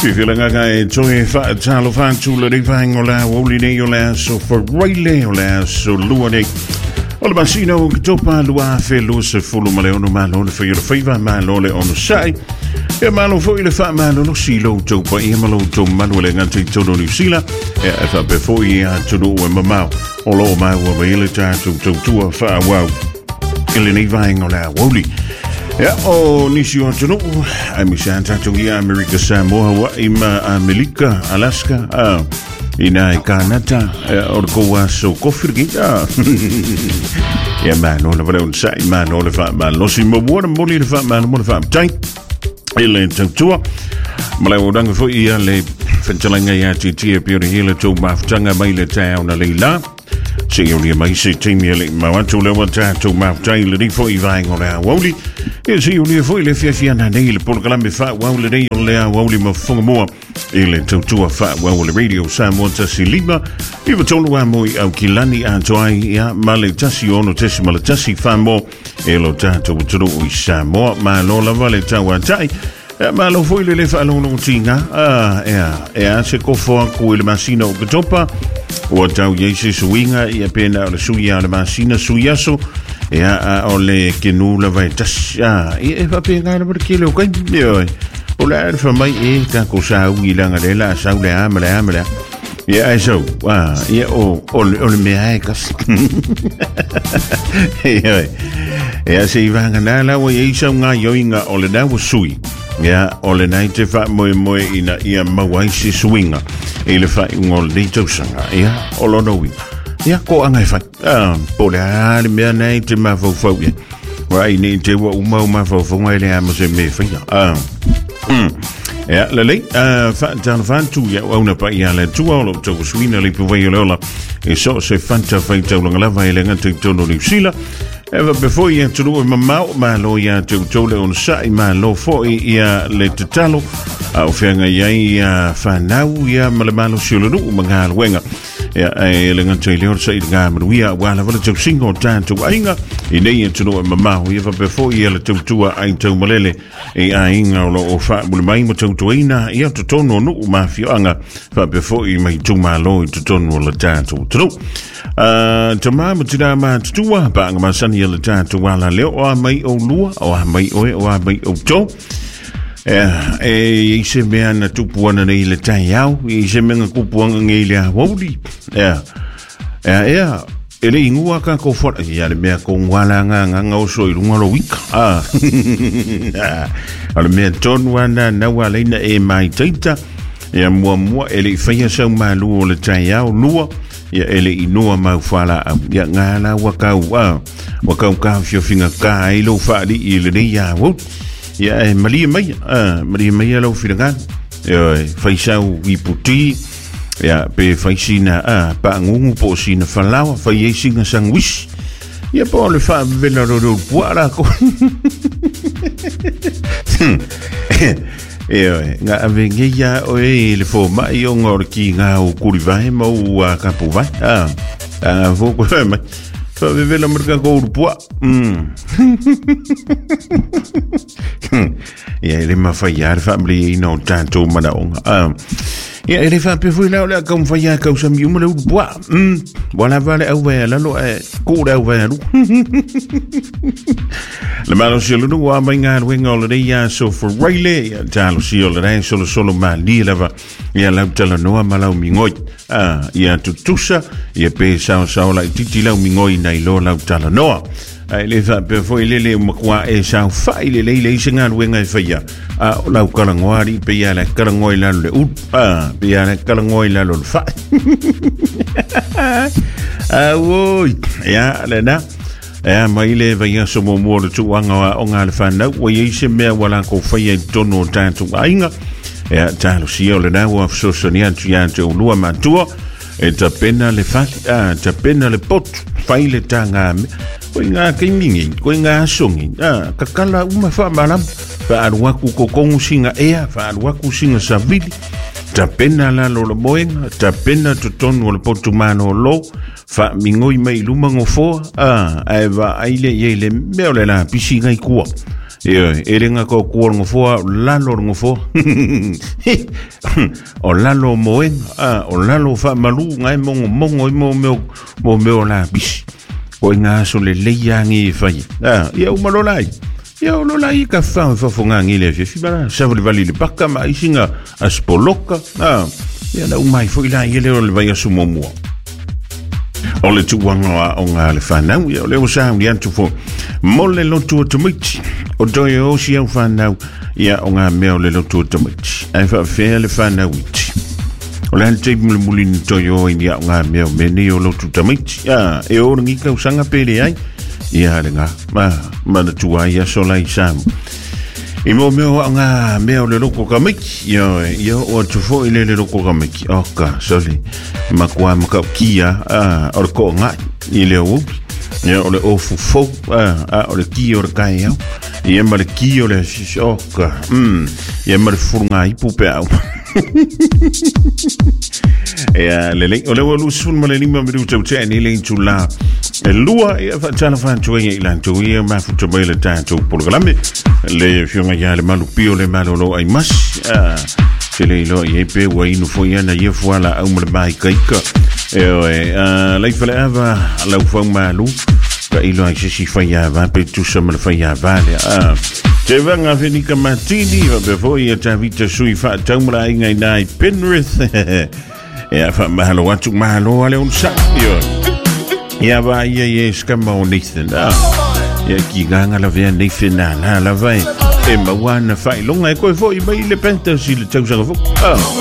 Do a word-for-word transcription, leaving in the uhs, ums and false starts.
Fifilangaga e toi fa talo fa tula de vangola woli de yola so for raile yola so luade. Ola masino topa lua fe lu se fulu male ono malo le fe yo feva malo le ono sai. E malo fo ile fa malo lo silo topa e malo to malo le ngati todo ni sila. E fa be fo ia todo e mama. Olo ma wo ile ta to to to fa wow. Ile ni vangola woli. Ja, o nisi o tunu, ai mi santa tungi Amerika Samoa, Hawaii, ma Amerika, Alaska, ah, ina i Canada, o koa so kofirgi, ah. Ja, man, ole vare un sai, man, ole fa, man, losi mo buona, moli le fa, man, moli fa, tai, ile tantua, mala o danga fo ia le fentalanga ya titi e pio hele to maftanga mai le tau na leila. Se eu lia mai se teimi ele mawatu le wata to maftai le rifo i vai ngora woli. E se eu lia foi le fiafia na nei le polkalame fa wole nei le woli ma fonga moa. Ele tautua fa wole radio Samoa tasi lima. Iwa tolu wa moi au kilani a toai ia male tasi ono tesi male tasi fa mo. Elo tato uturu i Samoa ma lola vale tawa tai. Ma lo foi le fa lo no tinga. Ah, ea, ea se kofo ku le masino o topa. O tau yeise suinga ia pena o le suia le masina suiaso ia a o le kenula vai tasha ia fa pena le perkele o kai oi o le fa mai e ka ko sa u ilanga le la sa le amle amle ia so ah ia o o le me ai kas ia ia se ivanga na la o yeisa nga yoinga o le na sui ia o le nai te fa moe moe ina ia mawaisi suinga e le fai ngol de tosanga ia o lo no wi ia ko anga fa ah po le ale me nei te ma fo fo ia wa ni te wa u ma ma fo fo ngai le ama se me fa ia ah ia le le ah fa tan fan tu ia o na pa ia le tu o lo to suina le po vai lola e so se fanta fa te lo ngala vai le ngate to no sila eva before ia tu ma ma ma lo ia tu to le on sai ma lo fo ia le talo au fenga ia fa nau ia male malo silo no mangal wenga ia e le ngate le sai nga mruia wala wala tu singo tanto ainga i nei tu no ma ma ia fa before ia le tu tu ai tu malele e ainga lo fa bul mai mo tu tu ina ia tu tono no ma fianga fa before i mai tu ma lo tu tono le tanto tu Uh, tama matina ma tutua ba nga masani le tatu wala leo o mai o lua o mai o o mai o to eh e ise me ana tupu ana nei le tai yau ise me nga kupu nga ngile wodi eh eh eh ele ingua ka ko for ya le me ko wala nga nga o so i lunga lo wika ah ale me ton wana na wala ina e mai taita ya mo mo ele faya sa malu le tai yau lua ia ele inoa mau fala ia ngala wakau wa wakau ka fio finga ka ilo fali ile ni ya wo ia e mali mai ah mali mai lo finga ia faisau iputi ia pe faisina ah pa ngungu po sina falawa fa yesinga sangwis ia po le fa vela ro poala ko e nga avenga ya o e le fo mai o ngor ki nga o kuri vai mo a kapu vai ah a vo ko mai fa vive la merga ko po mm e le ma fallar family no tanto madong ah e ele fa pe fu la la kom fa ya ka usam yu mo le po mm wala vale au va la lo e ko da va lu le malo silo no wa mainga wenga le ya so for raile talo silo le solo solo mali lava ya la tala no malau mingoi ah ya tutusa ya pe sa sa la titi la mingoi na ilo la tala no ai le fa pe foi le le kwa e sa fa ile le le singa wenga fa ya ah la kala ngwari pe ya la kala ngoi la le u ah pe ya la kala ngoi la lo fa ah wo ya le na e mai le vai so mo mo tu anga o nga le fana o ye se me wala ko fa ye tono tanto ainga e talo si o le na o so so ni antu ya tu lua matua e ta pena le fa ah ta pena le pot fai le tanga ko nga ke mingi ko nga songi ah kakala uma fa malam fa arwa ku ko ko singa e fa arwa ku singa savili ta pena la lo moenga ta pena tu tono le potu mano lo fa mingoi mai luma ngofo ah ai va ai le ye le me le la pisi ngai ku Ia, e renga ko kua ngofoa, lalo ngofoa. O lalo moeng, ah, o lalo fa malu, ngai mongo mongo i mo meo, mo meo la bisi. O inga so le leiangi fai. Ah, ia umalolai. Ia ulolai ka fa fa fonga ngile fi fibara, sa vale vali le paka ma isinga aspoloka. Ah, ia la umai foi la ia le le vai asumomua. O le tuanga o ngā le whanau, ia o le osa ni antu fo. Mo le lotu o tamiti, o doi o si au whanau, ia o ngā mea o le lotu o tamiti. Ai wha whea le whanau iti. O le hante mule muli ni toi o ia o ngā mea o meni o lotu tamiti. Ia, e o rangi kau sanga pere ai. Ia le ngā, ma, mana tua ia sola i samu. I mo meo o ngā mea o le loko kamiki, ia, ia o atu fo i le le loko kamiki. Oka, soli, makua makau kia, ah, o le ko ngai, i le o upi. Ia o le ofu fo, ah, ah, o le kia o le kai au. Ia ma le kia o le sisi, oka, mm, ia ma le furunga i pupe au. Ia, le le, o le walu sun ma le lima miru tau te ni le intu la. E lua, ia fa tala fa antua ia ilantu, ia mafuta mai le tātou polokalame. Le fionga ia le malu pio le malo lo ai mas. Ah, se le ilo ia pe wa inu fo ia na ia fo ala au mle mai kaika. E oe, ah, lai fale ava lau fau malu. Ka ilo ai sisi fai ava, pe tu sa mle fai ava le. Ah, te vanga fenika matini, va pe fo ia ta vita sui fa taumra inga inai Penrith. Ia fa mahalo watu mahalo ale un sa. Ia. Ia va ia ia skamba o Nathan. Ah. Ia ki ganga la vea Nathan na la vai. E mawana fai longa e koe fo i mai le penta si le tau sanga fo. Ah.